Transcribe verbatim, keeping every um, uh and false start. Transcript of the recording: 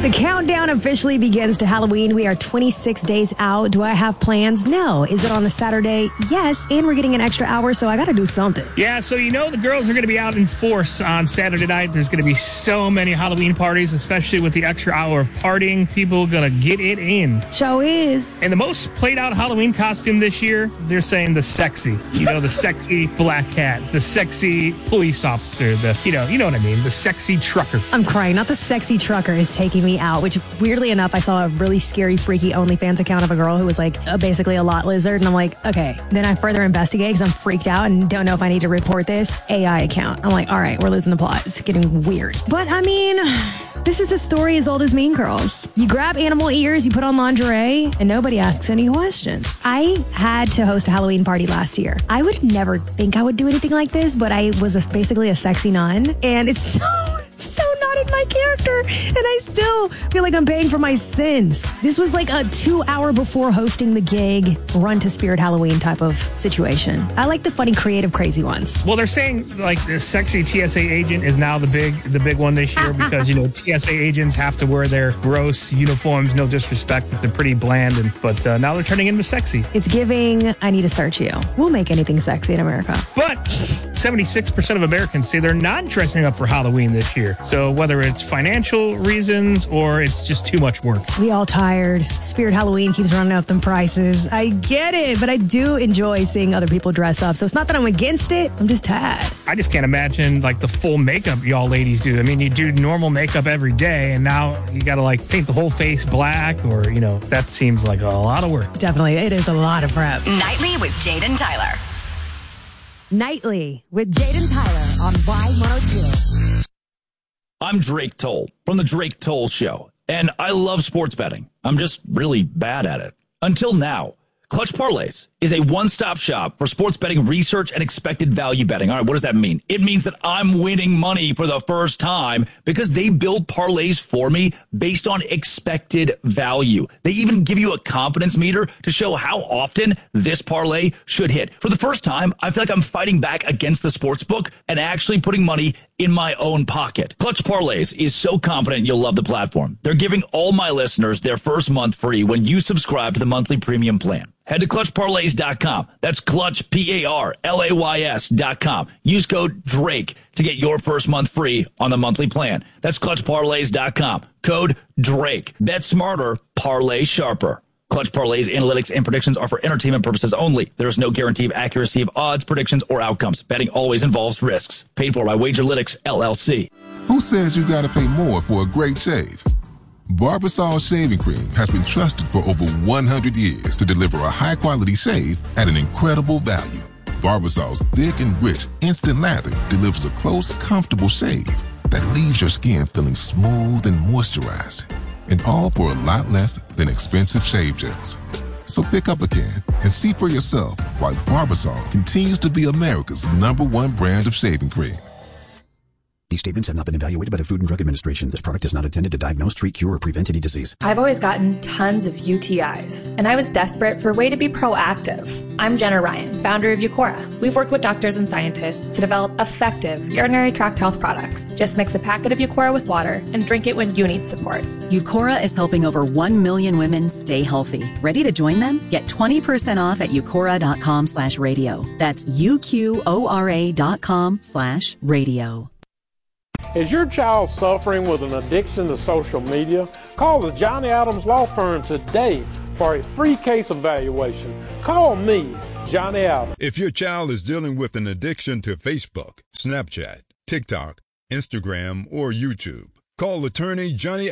The countdown officially begins to Halloween. We are twenty-six days out. Do I have plans? No. Is it on a Saturday? Yes. And we're getting an extra hour, so I got to do something. Yeah, so you know the girls are going to be out in force on Saturday night. There's going to be so many Halloween parties, especially with the extra hour of partying. People going to get it in. Show is. And the most played out Halloween costume this year, they're saying the sexy. You know, the sexy black cat, the sexy police officer, the, you know, you know what I mean, the sexy trucker. I'm crying. Not the sexy trucker is taking me out, which weirdly enough, I saw a really scary, freaky OnlyFans account of a girl who was like a, basically a lot lizard. And I'm like, okay. Then I further investigate because I'm freaked out and don't know if I need to report this A I account. I'm like, all right, we're losing the plot. It's getting weird. But I mean, this is a story as old as Mean Girls. You grab animal ears, you put on lingerie, and nobody asks any questions. I had to host a Halloween party last year. I would never think I would do anything like this, but I was a, basically a sexy nun. And it's so... so not in my character, and I still feel like I'm paying for my sins. This was like a two hour before hosting the gig, run to Spirit Halloween type of situation. I like the funny, creative, crazy ones. Well, they're saying like the sexy T S A agent is now the big the big one this year because, you know, T S A agents have to wear their gross uniforms, no disrespect, but they're pretty bland, and but uh, now they're turning into sexy. It's giving, I need to search you. We'll make anything sexy in America. But seventy-six percent of Americans say they're not dressing up for Halloween this year. So whether it's financial reasons or it's just too much work. We all tired. Spirit Halloween keeps running up them prices. I get it, but I do enjoy seeing other people dress up. So it's not that I'm against it. I'm just tired. I just can't imagine like the full makeup y'all ladies do. I mean, you do normal makeup every day and now you got to like paint the whole face black or, you know, that seems like a lot of work. Definitely. It is a lot of prep. Nightly with Jade and Tyler. Nightly with Jade and Tyler on Y one oh two. I'm Drake Toll from The Drake Toll Show, and I love sports betting. I'm just really bad at it. Until now. Clutch Parlays is a one-stop shop for sports betting research and expected value betting. All right, what does that mean? It means that I'm winning money for the first time because they build parlays for me based on expected value. They even give you a confidence meter to show how often this parlay should hit. For the first time, I feel like I'm fighting back against the sportsbook and actually putting money in my own pocket. Clutch Parlays is so confident you'll love the platform. They're giving all my listeners their first month free when you subscribe to the monthly premium plan. Head to clutch parlays dot com. That's Clutch, P A R L A Y S dot com. Use code DRAKE to get your first month free on the monthly plan. That's clutch parlays dot com. Code DRAKE. Bet smarter, parlay sharper. Clutch Parlays analytics and predictions are for entertainment purposes only. There is no guarantee of accuracy of odds, predictions, or outcomes. Betting always involves risks. Paid for by Wagerlytics, L L C. Who says you gotta pay more for a great shave? Barbasol Shaving Cream has been trusted for over one hundred years to deliver a high-quality shave at an incredible value. Barbasol's thick and rich instant lather delivers a close, comfortable shave that leaves your skin feeling smooth and moisturized. And all for a lot less than expensive shave gels. So pick up again and see for yourself why Barbasol continues to be America's number one brand of shaving cream. These statements have not been evaluated by the Food and Drug Administration. This product is not intended to diagnose, treat, cure, or prevent any disease. I've always gotten tons of U T Is, and I was desperate for a way to be proactive. I'm Jenna Ryan, founder of Eucora. We've worked with doctors and scientists to develop effective urinary tract health products. Just mix a packet of Eucora with water and drink it when you need support. Eucora is helping over one million women stay healthy. Ready to join them? Get twenty percent off at eucora dot com slash radio. That's U Q O R A dot com slash radio. Is your child suffering with an addiction to social media? Call the Johnny Adams Law Firm today for a free case evaluation. Call me, Johnny Adams. If your child is dealing with an addiction to Facebook, Snapchat, TikTok, Instagram, or YouTube, call attorney Johnny